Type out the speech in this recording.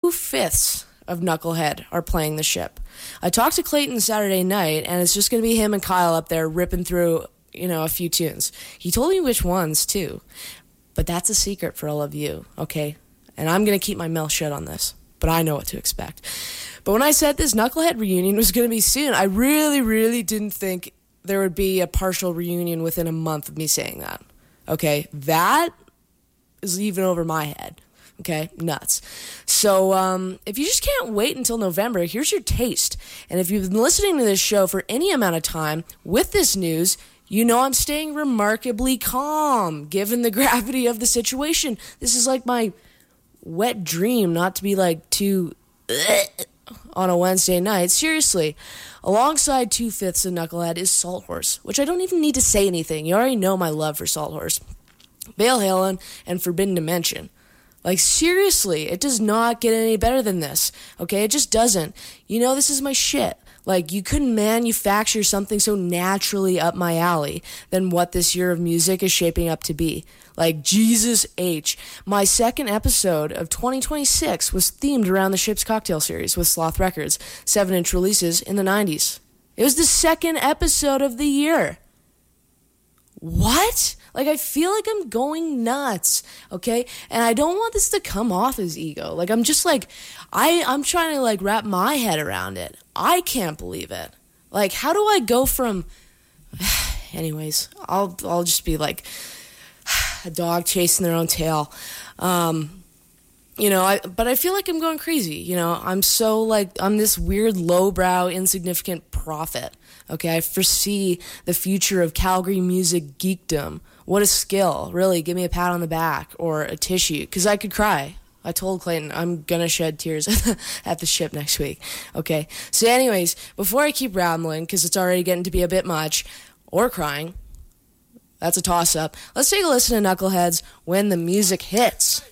2/5 of Knucklehead are playing the ship. I talked to Clayton Saturday night, and it's just going to be him and Kyle up there ripping through, a few tunes. He told me which ones, too. But that's a secret for all of you, okay? And I'm going to keep my mouth shut on this, but I know what to expect. But when I said this Knucklehead reunion was going to be soon, I really, really didn't think there would be a partial reunion within a month of me saying that. Okay? That is even over my head. Okay? Nuts. So, if you just can't wait until November, here's your taste. And if you've been listening to this show for any amount of time with this news, you know I'm staying remarkably calm, given the gravity of the situation. This is like my wet dream not to be like too on a Wednesday night. Seriously. Alongside 2/5 of Knucklehead is Salthorse, which I don't even need to say anything. You already know my love for Salthorse. Van Halen and Forbidden Dimension. Like, seriously, it does not get any better than this, okay? It just doesn't. This is my shit. Like, you couldn't manufacture something so naturally up my alley than what this year of music is shaping up to be. Like, Jesus H. My second episode of 2026 was themed around the ship's cocktail series with Sloth Records, 7-inch releases in the 90s. It was the second episode of the year. What? Like, I feel like I'm going nuts, okay? And I don't want this to come off as ego. Like, I'm just like, I'm trying to, like, wrap my head around it. I can't believe it. Like, how do I go from... Anyways, I'll just be like a dog chasing their own tail. But I feel like I'm going crazy. I'm so, like, I'm this weird, lowbrow, insignificant prophet. Okay, I foresee the future of Calgary music geekdom. What a skill. Really, give me a pat on the back or a tissue, because I could cry. I told Clayton I'm going to shed tears at the ship next week. Okay, so anyways, before I keep rambling, because it's already getting to be a bit much, or crying, that's a toss-up, let's take a listen to Knuckleheads When the Music Hits.